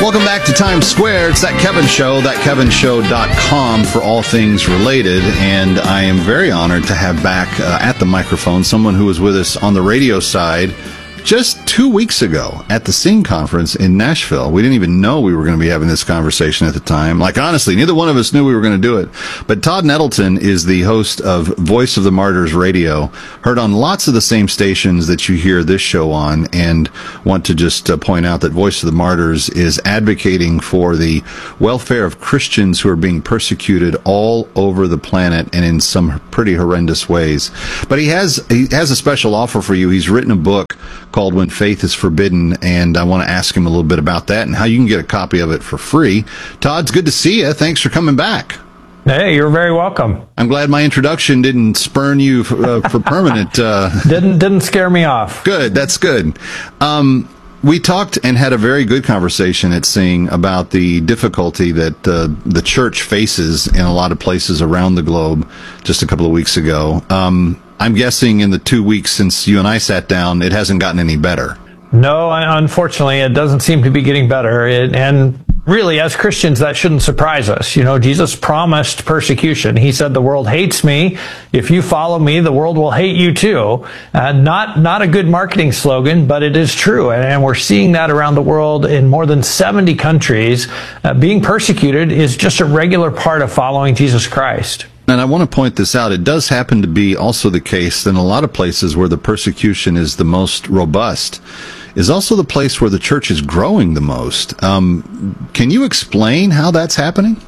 Welcome back to Times Square. It's That Kevin Show, thatkevinshow.com for all things related. And I am very honored to have back at the microphone someone who was with us on the radio side just 2 weeks ago at the Sing Conference in Nashville. We didn't even know we were going to be having this conversation at the time. Like, honestly, neither one of us knew we were going to do it. But Todd Nettleton is the host of Voice of the Martyrs Radio, heard on lots of the same stations that you hear this show on, and want to just point out that Voice of the Martyrs is advocating for the welfare of Christians who are being persecuted all over the planet and in some pretty horrendous ways. But he has a special offer for you. He's written a book called When Faith is Forbidden, and I want to ask him a little bit about that and how you can get a copy of it for free. Todd, it's good to see you. Thanks for coming back. Hey, you're very welcome. I'm glad my introduction didn't spurn you for permanent. Didn't scare me off. Good, that's good. We talked and had a very good conversation at Sing about the difficulty that the church faces in a lot of places around the globe just a couple of weeks ago. I'm guessing in the 2 weeks since you and I sat down, it hasn't gotten any better. No, unfortunately, it doesn't seem to be getting better. And really, as Christians, that shouldn't surprise us. You know, Jesus promised persecution. He said, the world hates me. If you follow me, the world will hate you too. Not a good marketing slogan, but it is true. And we're seeing that around the world in more than 70 countries. Being persecuted is just a regular part of following Jesus Christ. And I want to point this out. It does happen to be also the case in a lot of places where the persecution is the most robust, is also the place where the church is growing the most. Can you explain how that's happening?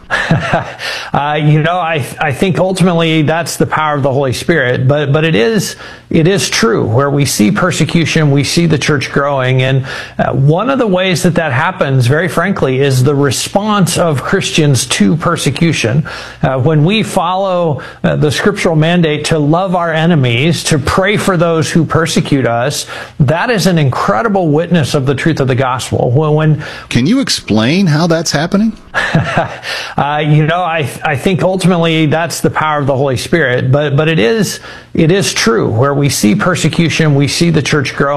I think ultimately that's the power of the Holy Spirit, but it is true. Where we see persecution, we see the church growing, and one of the ways that happens, very frankly, is the response of Christians to persecution. When we follow the scriptural mandate to love our enemies, to pray for those who persecute us, that is an incredible witness of the truth of the gospel. Can you explain how that's happening? I think ultimately that's the power of the Holy Spirit, but it is true. Where we see persecution, we see the church grow.